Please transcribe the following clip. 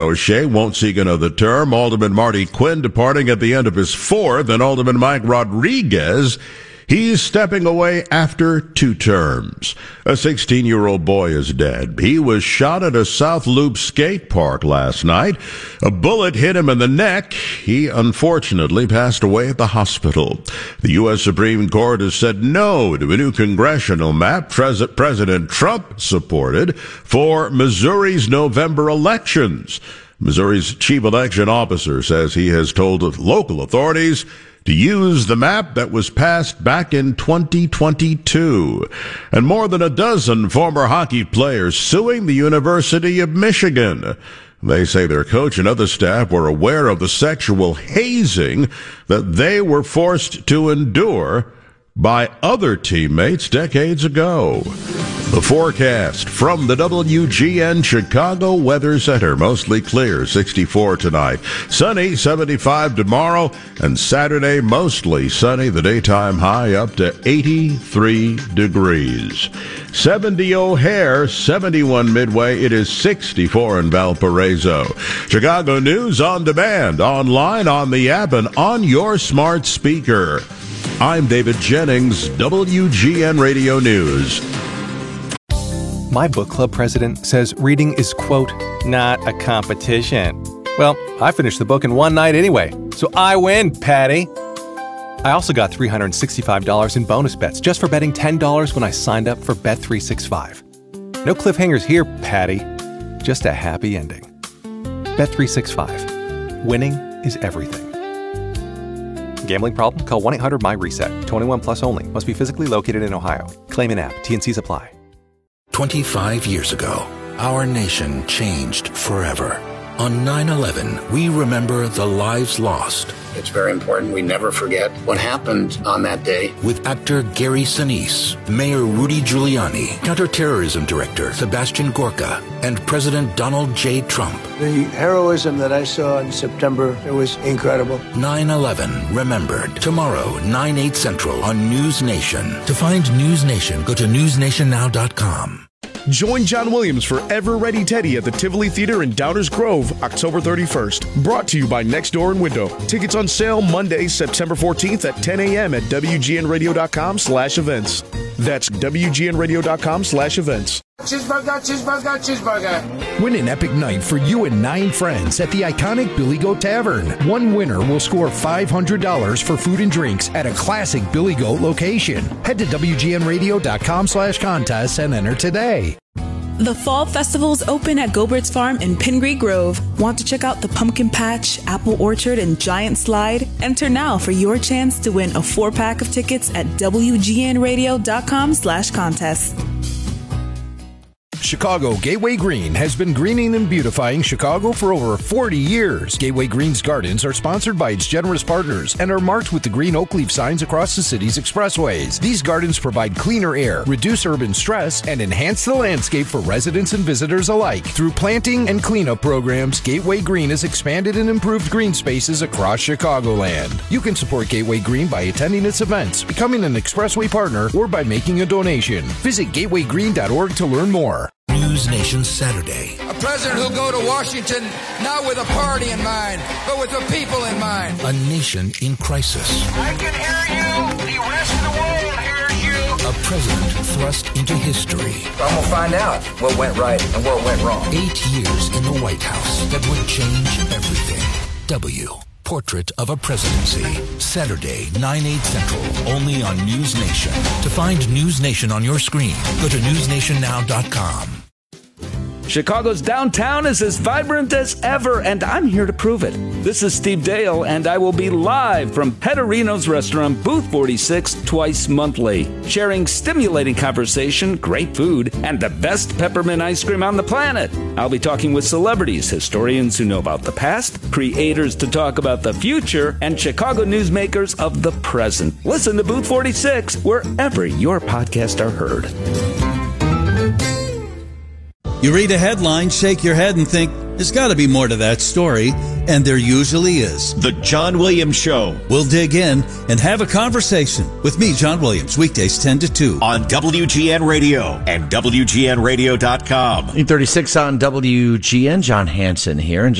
O'Shea won't seek another term. Alderman Marty Quinn departing at the end of his fourth, and Alderman Mike Rodriguez, he's stepping away after 2 terms. A 16-year-old boy is dead. He was shot at a South Loop skate park last night. A bullet hit him in the neck. He unfortunately passed away at the hospital. The U.S. Supreme Court has said no to a new congressional map President Trump supported for Missouri's November elections. Missouri's chief election officer says he has told local authorities to use the map that was passed back in 2022. And more than a dozen former hockey players suing the University of Michigan. They say their coach and other staff were aware of the sexual hazing that they were forced to endure by other teammates decades ago. The forecast from the WGN Chicago Weather Center. Mostly clear, 64 tonight. Sunny, 75 tomorrow. And Saturday, mostly sunny. The daytime high up to 83 degrees. 70 O'Hare, 71 Midway. It is 64 in Valparaiso. Chicago News on demand, online, on the app, and on your smart speaker. I'm David Jennings, WGN Radio News. My book club president says reading is, quote, not a competition. Well, I finished the book in one night anyway, so I win, Patty. I also got $365 in bonus bets just for betting $10 when I signed up for Bet365. No cliffhangers here, Patty. Just a happy ending. Bet365. Winning is everything. Gambling problem? Call 1-800-MY-RESET. 21 plus only. Must be physically located in Ohio. Claim in app. T&Cs apply. 25 years ago, our nation changed forever. On 9/11, we remember the lives lost. It's very important we never forget what happened on that day. With actor Gary Sinise, Mayor Rudy Giuliani, Counterterrorism Director Sebastian Gorka, and President Donald J. Trump. The heroism that I saw in September, it was incredible. 9/11 Remembered. Tomorrow, 9/8 Central on News Nation. To find News Nation, go to newsnationnow.com. Join John Williams for Ever Ready Teddy at the Tivoli Theater in Downers Grove, October 31st. Brought to you by Next Door and Window. Tickets on sale Monday, September 14th at 10 a.m. at WGNradio.com/events. That's WGNradio.com/events. Cheeseburger, cheeseburger, cheeseburger. Win an epic night for you and 9 friends at the iconic Billy Goat Tavern. One winner will score $500 for food and drinks at a classic Billy Goat location. Head to WGNradio.com/contests and enter today. The Fall Festival's open at Gobert's Farm in Pingree Grove. Want to check out the pumpkin patch, apple orchard, and giant slide? Enter now for your chance to win a 4-pack of tickets at WGNradio.com/contest. Chicago Gateway Green has been greening and beautifying Chicago for over 40 years. Gateway Green's gardens are sponsored by its generous partners and are marked with the green oak leaf signs across the city's expressways. These gardens provide cleaner air, reduce urban stress, and enhance the landscape for residents and visitors alike. Through planting and cleanup programs, Gateway Green has expanded and improved green spaces across Chicagoland. You can support Gateway Green by attending its events, becoming an expressway partner, or by making a donation. Visit gatewaygreen.org to learn more. News Nation Saturday. A president who'll go to Washington not with a party in mind, but with the people in mind. A nation in crisis. I can hear you. The rest of the world hears you. A president thrust into history. I'm going to find out what went right and what went wrong. 8 years in the White House that would change everything. Portrait of a Presidency. Saturday, 9/8 Central, only on News Nation. To find News Nation on your screen, go to newsnationnow.com. Chicago's downtown is as vibrant as ever, and I'm here to prove it. This is Steve Dale, and I will be live from Petterino's Restaurant, Booth 46, twice monthly, sharing stimulating conversation, great food, and the best peppermint ice cream on the planet. I'll be talking with celebrities, historians who know about the past, creators to talk about the future, and Chicago newsmakers of the present. Listen to Booth 46 wherever your podcasts are heard. You read a headline, shake your head, and think, There's got to be more to that story, and there usually is. The John Williams Show. We'll dig in and have a conversation with me, John Williams, weekdays 10 to 2. On WGN Radio and WGNradio.com. 8:36 on WGN. John Hanson here. And